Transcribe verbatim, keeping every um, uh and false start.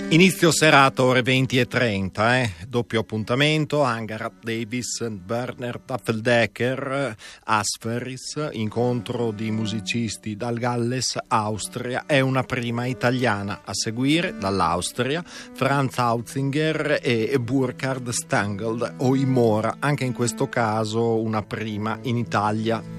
Inizio serata ore venti e trenta, eh? Doppio appuntamento, Angered Davis, Werner Tafeldecker, Asferis, incontro di musicisti dal Galles, Austria, è una prima italiana, a seguire dall'Austria Franz Hautzinger e Burkhard Stangl o Imora, anche in questo caso una prima in Italia.